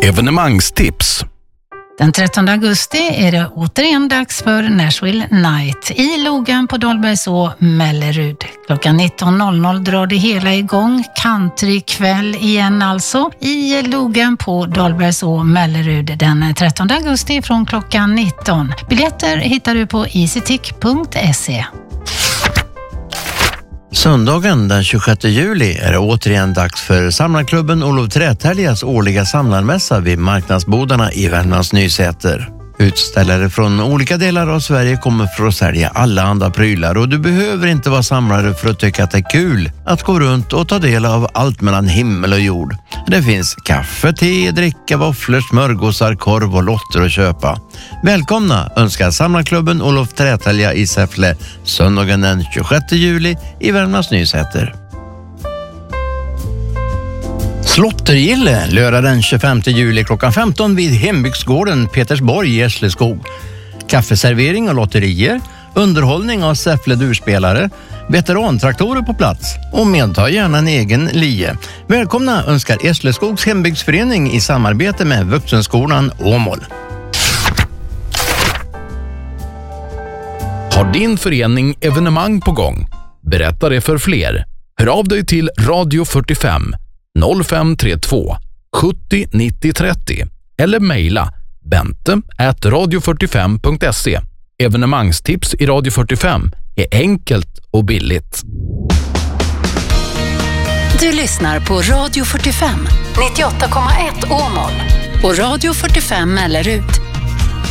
Evenemangstips. Den 13 augusti är det återigen dags för Nashville Night i Logan på Dahlbergså, Mellerud. Klockan 19.00 drar det hela igång. Countrykväll igen alltså i Logan på Dahlbergså, Mellerud den 13 augusti från klockan 19. Biljetter hittar du på easytick.se. Söndagen den 26 juli är det återigen dags för Samlarklubben Olof Trätäljas årliga samlarmässa vid marknadsbodarna i Värmlands Nysäter. Utställare från olika delar av Sverige kommer för att sälja alla andra prylar och du behöver inte vara samlare för att tycka att det är kul att gå runt och ta del av allt mellan himmel och jord. Det finns kaffe, te, dricka, våfflor, smörgåsar, korv och lotter att köpa. Välkomna önskar Samlarklubben Olof Trätälja i Säffle söndagen den 26 juli i Värmlands Nysäter. Slottergille lördag den 25 juli klockan 15 vid hembygdsgården Petersborg i Essleskog. Kaffeservering och lotterier, underhållning av Säffle durspelare, veterantraktorer på plats och medta gärna en egen lie. Välkomna önskar Esleskogs hembygdsförening i samarbete med Vuxenskolan Åmål. Har din förening evenemang på gång? Berätta det för fler. Hör av dig till Radio 45 0532 70 90 30 eller mejla bente@radio45.se. Evenemangstips i Radio 45 är enkelt och billigt. Du lyssnar på Radio 45 98,1 Åmål och Radio 45 Mellerud